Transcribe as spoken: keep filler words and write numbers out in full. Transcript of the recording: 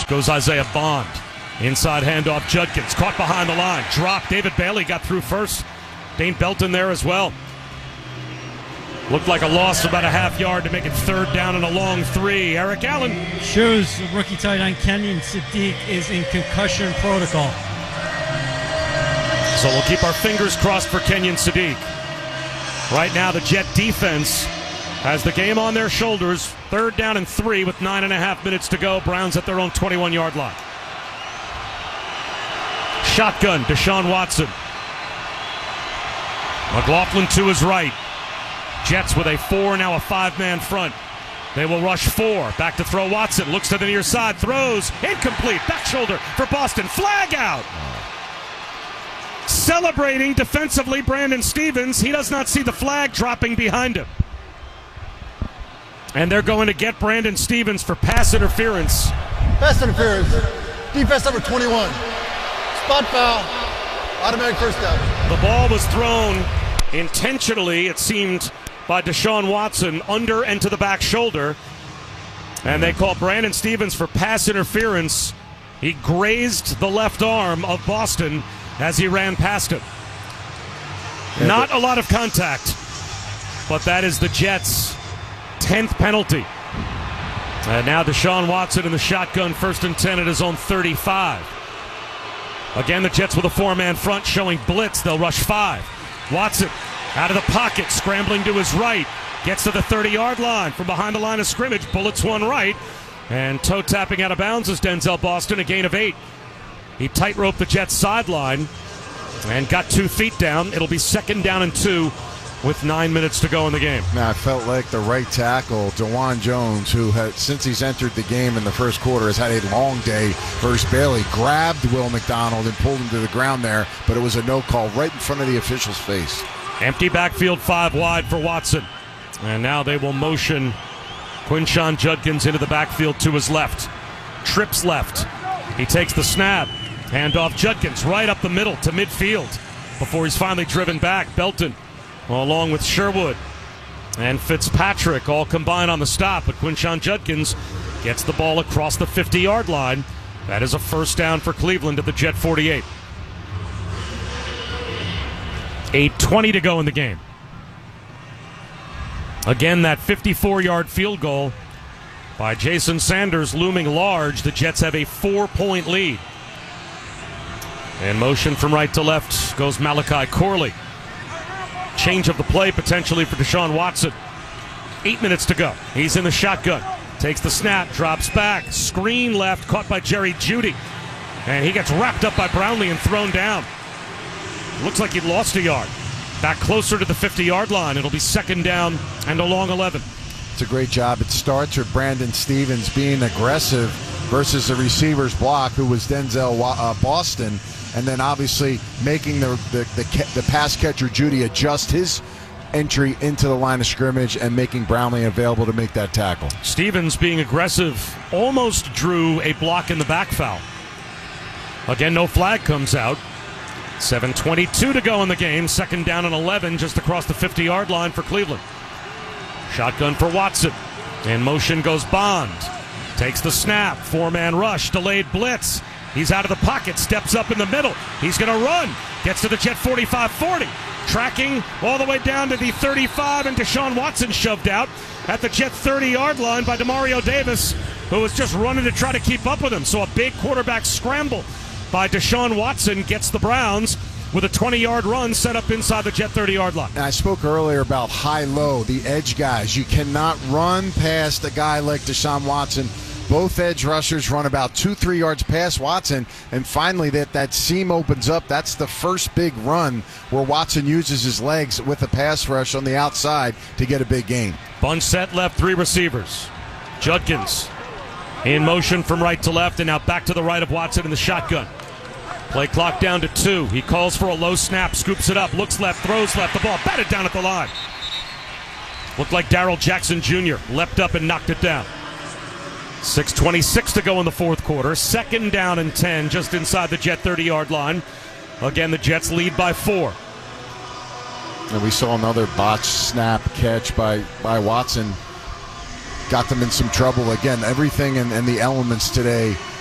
goes Isaiah Bond. Inside handoff, Judkins caught behind the line. Drop. David Bailey got through first. Dane Belton there as well. Looked like a loss of about a half yard to make it third down and a long three. Eric Allen. Shows rookie tight end Kenyon Sadiq is in concussion protocol. So we'll keep our fingers crossed for Kenyon Sadiq. Right now the Jet defense has the game on their shoulders. Third down and three with nine and a half minutes to go. Browns at their own twenty-one-yard line. Shotgun, Deshaun Watson. McLaughlin to his right. Jets with a four, now a five-man front. They will rush four. Back to throw Watson. Looks to the near side. Throws. Incomplete. Back shoulder for Boston. Flag out. Celebrating defensively, Brandon Stephens. He does not see the flag dropping behind him. And they're going to get Brandon Stephens for pass interference. Pass interference. Defense number twenty-one. Spot foul. Automatic first down. The ball was thrown intentionally, it seemed, by Deshaun Watson under and to the back shoulder. And they call Brandon Stephens for pass interference. He grazed the left arm of Boston as he ran past him. Yeah, Not but- a lot of contact, but that is the Jets' tenth penalty. And now Deshaun Watson in the shotgun, first and ten at his own thirty-five. Again, the Jets with a four-man front showing blitz. They'll rush five. Watson out of the pocket, scrambling to his right. Gets to the thirty-yard line from behind the line of scrimmage. Bullets one right. And toe tapping out of bounds is Denzel Boston, a gain of eight. He tight-roped the Jets sideline and got two feet down. It'll be second down and two with nine minutes to go in the game. Now, it felt like the right tackle, DeJuan Jones, who had, since he's entered the game in the first quarter, has had a long day versus Bailey, grabbed Will McDonald and pulled him to the ground there, but it was a no call right in front of the official's face. Empty backfield, five wide for Watson. And now they will motion Quinshon Judkins into the backfield to his left. Trips left. He takes the snap. Handoff Judkins right up the middle to midfield before he's finally driven back. Belton along with Sherwood and Fitzpatrick all combine on the stop, but Quinshon Judkins gets the ball across the fifty-yard line. That is a first down for Cleveland at the Jet forty-eight. eight twenty to go in the game. Again, that fifty-four-yard field goal by Jason Sanders looming large. The Jets have a four-point lead. In motion from right to left goes Malachi Corley. Change of the play potentially for Deshaun Watson. Eight minutes to go. He's in the shotgun. Takes the snap, drops back. Screen left, caught by Jerry Jeudy. And he gets wrapped up by Brownlee and thrown down. Looks like he lost a yard. Back closer to the fifty-yard line. It'll be second down and a long eleven. It's a great job. It starts with Brandon Stephens being aggressive versus the receiver's block, who was Denzel uh, Boston, and then obviously making the the, the, the pass catcher Jeudy adjust his entry into the line of scrimmage and making Brownlee available to make that tackle. Stephens being aggressive almost drew a block in the back foul. Again, no flag comes out. seven twenty-two to go in the game. Second down and eleven just across the fifty-yard line for Cleveland. Shotgun for Watson. In motion goes Bond. Takes the snap. Four-man rush. Delayed blitz. He's out of the pocket. Steps up in the middle. He's going to run. Gets to the Jet forty-five forty. Tracking all the way down to the thirty-five, and Deshaun Watson shoved out at the Jet thirty-yard line by Demario Davis, who was just running to try to keep up with him. So a big quarterback scramble by Deshaun Watson gets the Browns with a twenty-yard run set up inside the Jet thirty-yard line. And I spoke earlier about high-low, the edge guys. You cannot run past a guy like Deshaun Watson. Both edge rushers run about two, three yards past Watson, and finally that, that seam opens up. That's the first big run where Watson uses his legs with a pass rush on the outside to get a big gain. Bunch set left, three receivers. Judkins in motion from right to left, and now back to the right of Watson in the shotgun. Play clock down to two. He calls for a low snap, scoops it up, looks left, throws left, the ball batted down at the line. Looked like Darrell Jackson Junior leapt up and knocked it down. six twenty-six to go in the fourth quarter. Second down and ten just inside the Jet thirty-yard line. Again, the Jets lead by four. And we saw another botched snap catch by, by Watson. Got them in some trouble. Again, everything and, and the elements today